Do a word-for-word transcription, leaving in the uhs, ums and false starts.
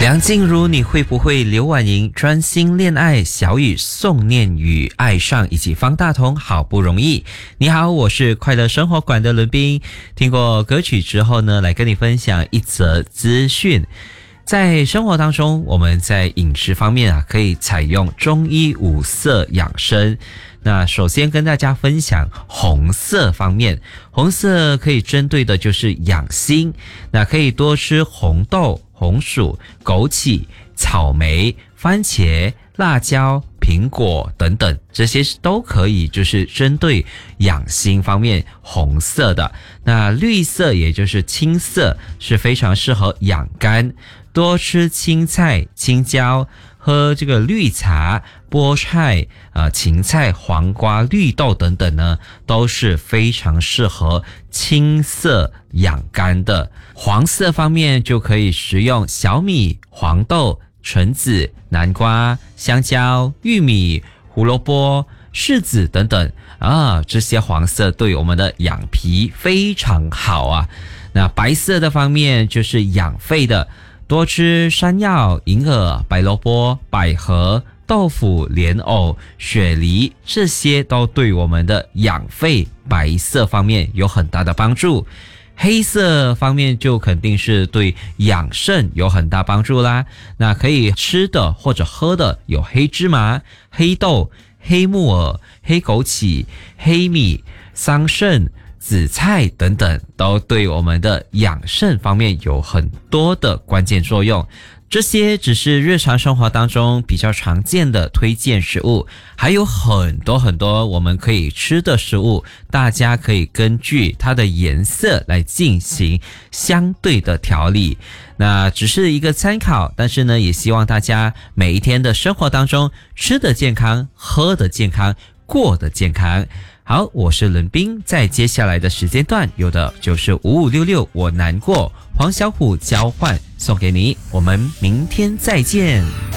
梁静茹，你会不会刘婉莹专心恋爱，小雨宋念宇爱上，以及方大同好不容易。你好，我是快乐生活馆的伦斌。听过歌曲之后呢，来跟你分享一则资讯。在生活当中，我们在饮食方面啊，可以采用中医五色养生。那首先跟大家分享红色方面，红色可以针对的就是养心，那可以多吃红豆、红薯、枸杞、草莓、番茄、辣椒、苹果等等，这些都可以就是针对养心方面红色的。那绿色也就是青色是非常适合养肝，多吃青菜、青椒，喝这个绿茶、菠菜、呃芹菜、黄瓜、绿豆等等呢，都是非常适合青色养肝的。黄色方面就可以食用小米、黄豆、橙子、南瓜、香蕉、玉米、胡萝卜、柿子等等啊，这些黄色对我们的养脾非常好啊。那白色的方面就是养肺的，多吃山药、银耳、白萝卜、百合、豆腐、莲藕、雪梨，这些都对我们的养肺白色方面有很大的帮助。黑色方面就肯定是对养肾有很大帮助啦。那可以吃的或者喝的有黑芝麻、黑豆、黑木耳、黑枸杞、黑米、桑葚、紫菜等等，都对我们的养肾方面有很多的关键作用。这些只是日常生活当中比较常见的推荐食物，还有很多很多我们可以吃的食物，大家可以根据它的颜色来进行相对的调理。那只是一个参考，但是呢，也希望大家每一天的生活当中吃的健康，喝的健康，过得健康。好，我是伦斌，在接下来的时间段，有的就是五五六六我难过，黄小琥交换送给你，我们明天再见。